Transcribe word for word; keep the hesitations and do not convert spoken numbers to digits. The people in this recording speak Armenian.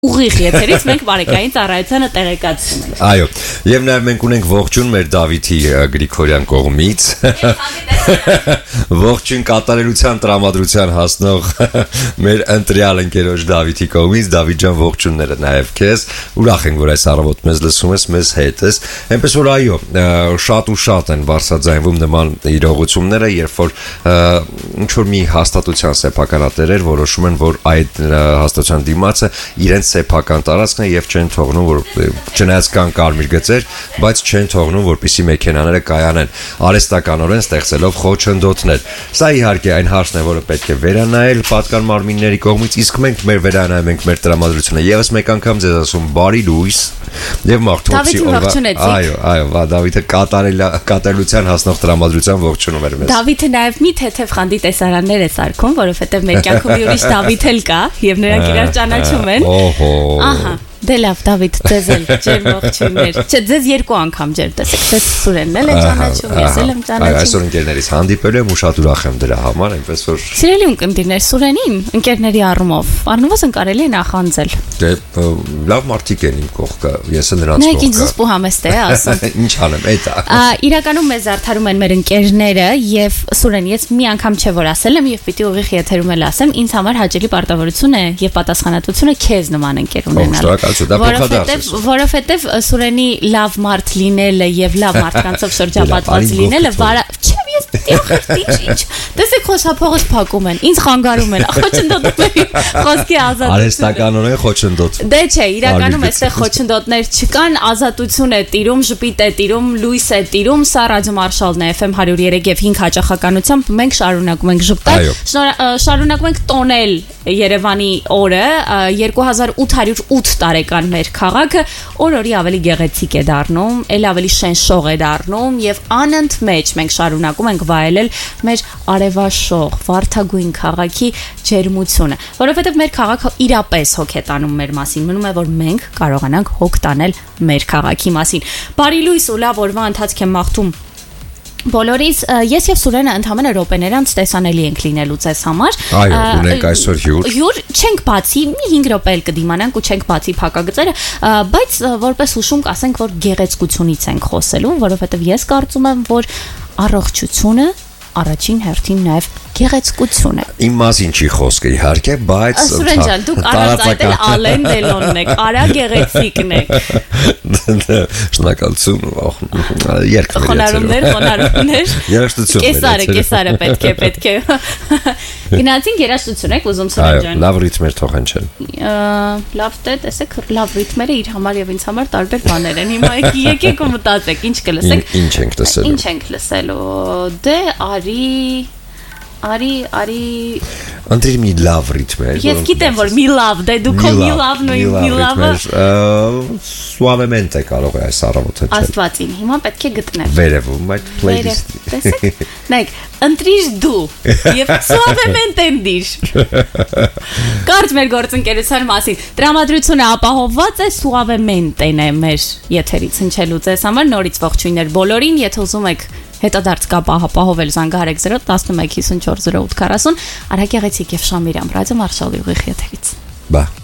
Ուղիղ եթերից մենք բարեկային ծառայությանը տեղեկացնում ենք։ Այո, եւ նաեւ մենք ունենք ողջուն մեր Դավիթի Գրիգորյան կողմից։ Ողջուն կատարելության տրամադրության հասնող մեր ընտրյալ ընկերոջ Դավիթի կողմից, Դավիթ ջան, ողջունները նաեւ քեզ։ Ուրախ ենք, որ այս առավոտ մեզ լսում ես, մեզ հետ ես։ Այնպես որ այո, շատ ու շատ են բարձրաձայնվում նման իրողությունները, երբ որ ինչ որ մի հաստատության սեփականատերեր որոշում են, որ այդ հաստատության դիմացը իրենց սեփական տարածքն է եւ չեն թողնում, որ չնայած կան կարմիր գծեր, բայց չեն թողնում, որպեսզի մեքենաները կայանեն, արհեստականորեն ստեղծելով խոչընդոտներ։ Սա իհարկե այն հարցն է, որը պետք է վերանայել պատկան մարմինների կողմից, իսկ մենք մեր վերանայում ենք մեր տրամադրությունը։ Եվս մեկ անգամ ձեզ ասում բարի լույս եւ մաղթոցի օրվա։ Այո, այո, վա Դավիթը կատարել կատարելության հասնող տրամադրության ողջունում էր մեզ։ Դավիթը նաեւ մի թեթև խանդի տեսարաններ է սարքում, որովհետեւ մեր կյանքում մի ուրիշ Դավիթ էլ կա եւ նրանք իրար ճանաչում են։ Ահա, դե լավ, Դավիթ, ձեզ էլ ջեր ողջույններ։ Չէ, ձեզ երկու անգամ ջեր տեսեք, ձեզ Սուրենն էլ է ճանաչում, ես էլ եմ ճանաչում։ Այսօր ընկերներից հանդիպել եմ ու շատ ուրախ եմ դրա համար, այնպես որ Սիրելի ունկնդիրներ, Սուրենին ընկերների առումով առնվազն կարելի է նախանձել։ Դե լավ մարդիկ են իմ կողքը, ես էլ նրանց կողքը։ Նայեք ինձ զուսպ ու համեստ է, ասում։ Ինչ անեմ, էդ է։ Իրականում մեզ արդարում են մեր ընկերները եւ Սուրեն, ես մի անգամ չէ որ ասել եմ եւ պիտի ուղիղ եթերում էլ ասեմ, ինձ համար հաճելի պարտավորություն է եւ պատասխանատվություն է քեզ նման ընկեր ունենալ։ Որովհետեւ որովհետեւ Սուրենի լավ մարդ լինելը եւ լավ մարդկանցով շրջապատված լինելը վարա չէ, ես պիտի ախտիչ ինչ։ Տեսեք խոսափողս փակում են, ինձ խանգարում են, խոչընդոտում են խոսքի ազատություն։ Արհեստականորեն խոչընդոտ։ Դե չէ, իրականում այստեղ խոչընդոտներ չկան, ազատություն է տիրում, ժպիտ է տիրում, լույս է տիրում, սա ռադիո մարշալն է Էֆ Էմ one oh three եւ five հաճախականությամբ մենք շարունակում ենք ժպտալ, շարունակում ենք տոնել Երևանի օրը two thousand eight hundred eight տարեկան մեր քաղաքը օր-օրի ավելի գեղեցիկ է դառնում, ել ավելի շնշող է դառնում եւ անընդմեջ մենք շարունակում ենք վայելել մեր արևաշող, վարդագույն քաղաքի ջերմությունը, որովհետեւ մեր քաղաքը իրապես հոգ է տանում մեր մասին, մնում է որ մենք կարողանանք հոգ տանել մեր քաղաքի մասին։ Բարի լույս ու լավ օրվա ընթացք եմ մաղթում բոլորից, ես եւ Սուրենը ընդհանրապես րոպեներ անց տեսանելի ենք լինելու ձեզ համար։ Այո, ունենք այսօր հյուր։ Հյուր չենք բացի, մի five րոպե էլ կդիմանանք ու չենք բացի փակագծերը, բայց որպես հուշում կասենք, որ գեղեցկությունից ենք խոսելու, որովհետեւ ես կարծում եմ, որ առողջությունը առաջին հերթին նաև գեղեցկություն է։ Իմ մասին չի խոսքը իհարկե, բայց Սուրեն ջան, դուք առանցայել Ալեն Դելոնն եք, արա գեղեցիկն եք։ Շնորհակալություն, երկու խոնարհումներ, խոնարհումներ։ Երաժշտություն։ Կեսարը, կեսարը պետք է, պետք է։ Գնացինք երաժշտություն եք ուզում Սուրեն ջան։ Այո, լավ ռիթմեր թողեն չեն։ Լավ դե, տեսեք, լավ ռիթմերը իր համար եւ ինձ համար տարբեր բաներ են։ Հիմա եկեք ու մտածեք, ինչ կլսեք։ Ինչ ենք լսելու։ Ինչ ենք լսելու։ Դե արի Արի, արի Ընտրի մի լավ ռիթմեր։ Ես գիտեմ, որ մի լավ, դե դու քո մի լավն ու մի լավը Suavemente կարող է այս առավոտը չէ։ Աստվածին, հիմա պետք է գտնեմ։ Վերևում այդ playlist։ Տեսեք, նայեք, ընտրիր դու եւ Suavemente-ն դիր։ Կարծ մեր գործընկերության մասին։ Տրամադրությունը ապահովված է, Suavemente-ն է մեր եթերից հնչելու ձեզ համար, նորից ողջույններ բոլորին, եթե ուզում եք հետադարձ կապ ապահովել զանգահարեք zero one one five four zero eight four zero Արագ եղեցիկ եւ Շամիրյան ռադիո մարշալի ուղիղ եթերից։ Բա